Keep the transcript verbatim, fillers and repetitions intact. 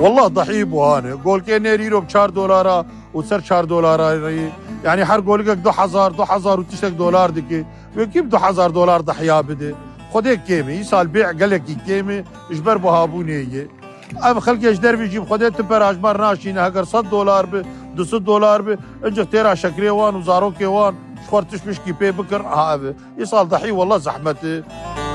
والله ضحي بوهانه قول كينيري رو ب چهار دلار وسر چهار دلار يعني هر قولك دو هزار دو هزار و تشتك دلار دكي وكيف دو هزار دلار ضحيا بده خديك كيمي يسال بيع قالك كيمي اجبر بهابوني هي ام خلق اجدر بيجيب خديت تبر اجبر ناشين هاجر صد دلار ب دو صد دلار ب اجا تيرا شكري وان وزارو كيوان شخورتش مشكي بي بكر ها يسال ضحي والله زحمته